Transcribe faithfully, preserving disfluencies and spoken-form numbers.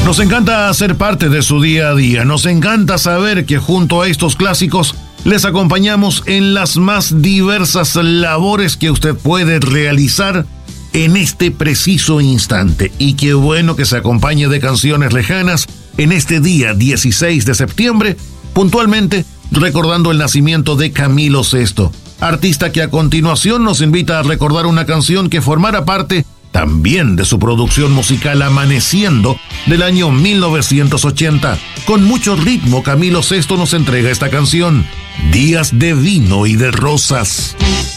Nos encanta ser parte de su día a día, nos encanta saber que junto a estos clásicos les acompañamos en las más diversas labores que usted puede realizar en este preciso instante. Y qué bueno que se acompañe de canciones lejanas en este día dieciséis de septiembre, puntualmente recordando el nacimiento de Camilo Sesto, artista que a continuación nos invita a recordar una canción que formara parte también de su producción musical Amaneciendo del año mil novecientos ochenta. Con mucho ritmo, Camilo Sesto nos entrega esta canción, Días de Vino y de Rosas.